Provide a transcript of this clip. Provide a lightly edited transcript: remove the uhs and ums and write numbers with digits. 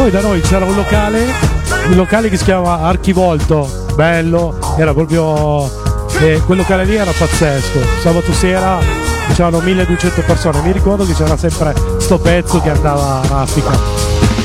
Poi da noi c'era un locale che si chiama Archivolto, bello, era proprio quel locale lì era pazzesco. Sabato sera c'erano 1200 persone, mi ricordo che c'era sempre sto pezzo che andava a raffica.